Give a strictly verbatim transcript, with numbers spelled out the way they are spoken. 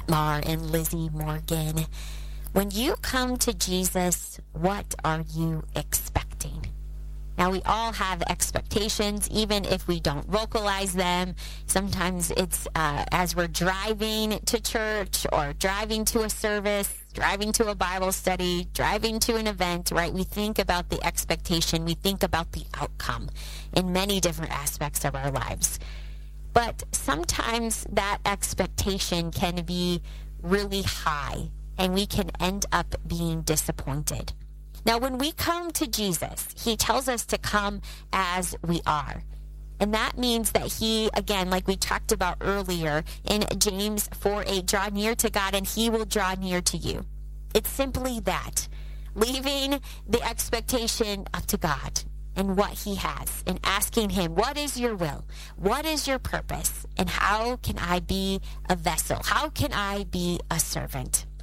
Matt Maher and Lizzie Morgan. When you come to Jesus, what are you expecting? Now, we all have expectations, even if we don't vocalize them. Sometimes it's uh, as we're driving to church or driving to a service, driving to a Bible study, driving to an event, right? We think about the expectation. We think about the outcome in many different aspects of our lives. But sometimes that expectation can be really high, and we can end up being disappointed. Now, when we come to Jesus, he tells us to come as we are. And that means that he, again, like we talked about earlier in James four eight, draw near to God and he will draw near to you. It's simply that, leaving the expectation up to God and what he has and asking him, what is your will? What is your purpose? And how can I be a vessel? How can I be a servant?